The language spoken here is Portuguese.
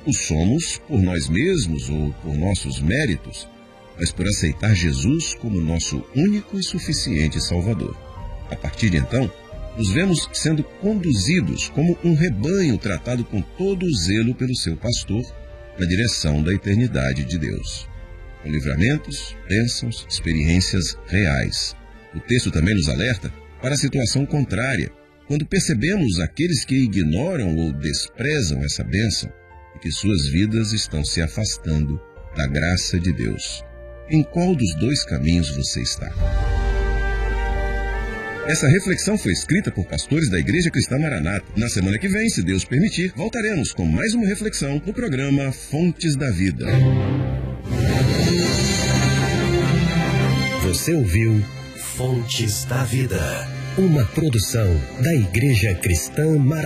o somos por nós mesmos ou por nossos méritos, mas por aceitar Jesus como nosso único e suficiente Salvador. A partir de então, nos vemos sendo conduzidos como um rebanho tratado com todo o zelo pelo seu pastor na direção da eternidade de Deus. Com livramentos, bênçãos, experiências reais. O texto também nos alerta para a situação contrária, quando percebemos aqueles que ignoram ou desprezam essa bênção e que suas vidas estão se afastando da graça de Deus. Em qual dos dois caminhos você está? Essa reflexão foi escrita por pastores da Igreja Cristã Maranata. Na semana que vem, se Deus permitir, voltaremos com mais uma reflexão no programa Fontes da Vida. Você ouviu Fontes da Vida, uma produção da Igreja Cristã Maranata.